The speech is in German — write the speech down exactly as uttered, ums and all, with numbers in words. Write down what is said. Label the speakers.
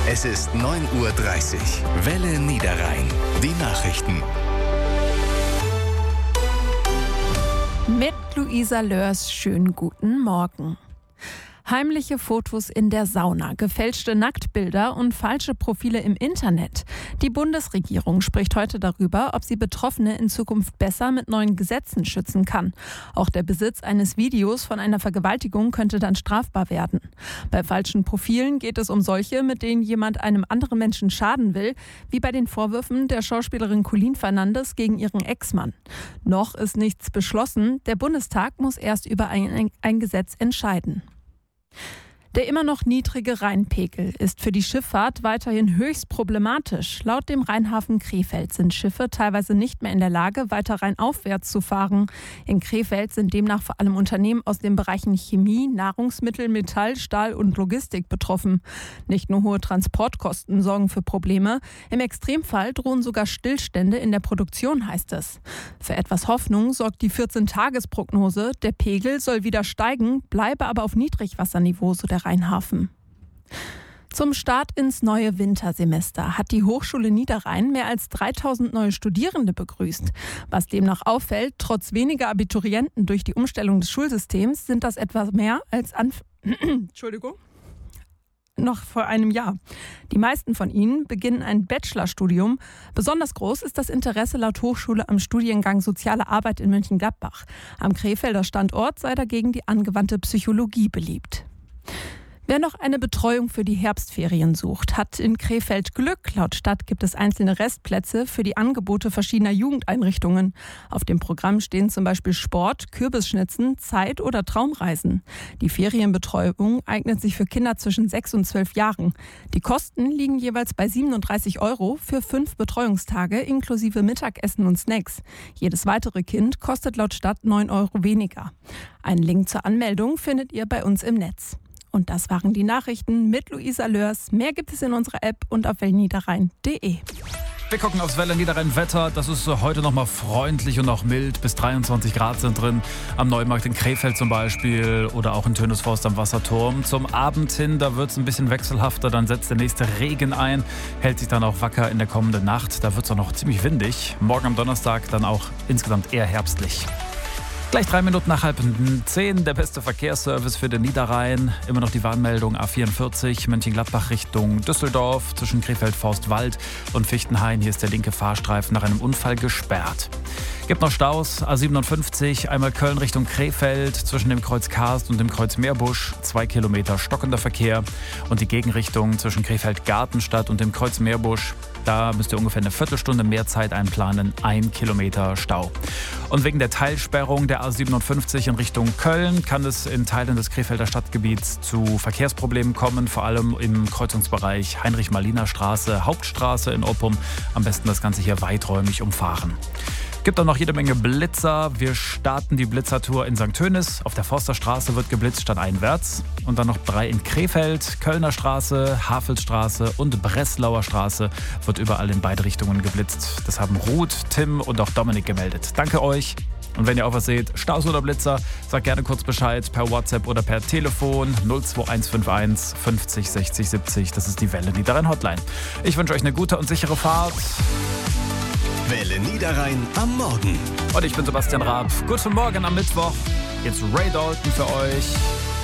Speaker 1: Es ist neun Uhr dreißig. Welle Niederrhein. Die Nachrichten.
Speaker 2: Mit Luisa Lörs, schönen guten Morgen. Heimliche Fotos in der Sauna, gefälschte Nacktbilder und falsche Profile im Internet. Die Bundesregierung spricht heute darüber, ob sie Betroffene in Zukunft besser mit neuen Gesetzen schützen kann. Auch der Besitz eines Videos von einer Vergewaltigung könnte dann strafbar werden. Bei falschen Profilen geht es um solche, mit denen jemand einem anderen Menschen schaden will, wie bei den Vorwürfen der Schauspielerin Colleen Fernandes gegen ihren Ex-Mann. Noch ist nichts beschlossen. Der Bundestag muss erst über ein, ein Gesetz entscheiden. Der immer noch niedrige Rheinpegel ist für die Schifffahrt weiterhin höchst problematisch. Laut dem Rheinhafen Krefeld sind Schiffe teilweise nicht mehr in der Lage, weiter rheinaufwärts zu fahren. In Krefeld sind demnach vor allem Unternehmen aus den Bereichen Chemie, Nahrungsmittel, Metall, Stahl und Logistik betroffen. Nicht nur hohe Transportkosten sorgen für Probleme. Im Extremfall drohen sogar Stillstände in der Produktion, heißt es. Für etwas Hoffnung sorgt die vierzehn-Tages-Prognose. Der Pegel soll wieder steigen, bleibe aber auf Niedrigwasserniveau, so der Rheinhafen. Zum Start ins neue Wintersemester hat die Hochschule Niederrhein mehr als dreitausend neue Studierende begrüßt. Was demnach auffällt, trotz weniger Abiturienten durch die Umstellung des Schulsystems sind das etwas mehr als Anf- Entschuldigung. noch vor einem Jahr. Die meisten von ihnen beginnen ein Bachelorstudium. Besonders groß ist das Interesse laut Hochschule am Studiengang Soziale Arbeit in Mönchengladbach. Am Krefelder Standort sei dagegen die angewandte Psychologie beliebt. Wer noch eine Betreuung für die Herbstferien sucht, hat in Krefeld Glück. Laut Stadt gibt es einzelne Restplätze für die Angebote verschiedener Jugendeinrichtungen. Auf dem Programm stehen zum Beispiel Sport, Kürbisschnitzen, Zeit- oder Traumreisen. Die Ferienbetreuung eignet sich für Kinder zwischen sechs und zwölf Jahren. Die Kosten liegen jeweils bei siebenunddreißig Euro für fünf Betreuungstage inklusive Mittagessen und Snacks. Jedes weitere Kind kostet laut Stadt neun Euro weniger. Einen Link zur Anmeldung findet ihr bei uns im Netz. Und das waren die Nachrichten mit Luisa Lörs. Mehr gibt es in unserer App und auf wellniederrhein punkt de.
Speaker 3: Wir gucken aufs Welle Niederrhein Wetter. Das ist heute noch mal freundlich und auch mild. Bis dreiundzwanzig Grad sind drin. Am Neumarkt in Krefeld zum Beispiel oder auch in Tönisforst am Wasserturm. Zum Abend hin, da wird es ein bisschen wechselhafter. Dann setzt der nächste Regen ein. Hält sich dann auch wacker in der kommenden Nacht. Da wird es auch noch ziemlich windig. Morgen am Donnerstag dann auch insgesamt eher herbstlich. Gleich drei Minuten nach halb zehn, der beste Verkehrsservice für den Niederrhein. Immer noch die Warnmeldung A vierundvierzig, Mönchengladbach Richtung Düsseldorf, zwischen Krefeld-Forstwald und Fichtenhain. Hier ist der linke Fahrstreifen nach einem Unfall gesperrt. Gibt noch Staus, A siebenundfünfzig, einmal Köln Richtung Krefeld, zwischen dem Kreuz Karst und dem Kreuz Meerbusch, zwei Kilometer stockender Verkehr. Und die Gegenrichtung zwischen Krefeld-Gartenstadt und dem Kreuz Meerbusch, da müsst ihr ungefähr eine Viertelstunde mehr Zeit einplanen, ein Kilometer Stau. Und wegen der Teilsperrung der A siebenundfünfzig in Richtung Köln kann es in Teilen des Krefelder Stadtgebiets zu Verkehrsproblemen kommen, vor allem im Kreuzungsbereich Heinrich-Malina-Straße, Hauptstraße in Oppum. Am besten das Ganze hier weiträumig umfahren. Gibt auch noch jede Menge Blitzer. Wir starten die Blitzertour in Sankt Tönis. Auf der Forsterstraße wird geblitzt stadteinwärts. Und dann noch drei in Krefeld, Kölner Straße, Havelsstraße und Breslauer Straße wird überall in beide Richtungen geblitzt. Das haben Ruth, Tim und auch Dominik gemeldet. Danke euch. Und wenn ihr auch was seht, Staus oder Blitzer, sagt gerne kurz Bescheid per WhatsApp oder per Telefon null zwei eins fünf eins fünfzig sechzig siebzig. Das ist die Welle Niederrhein Hotline. Ich wünsche euch eine gute und sichere Fahrt.
Speaker 1: Welle Niederrhein am Morgen.
Speaker 3: Und ich bin Sebastian Raab. Guten Morgen am Mittwoch. Jetzt Ray Dalton für euch.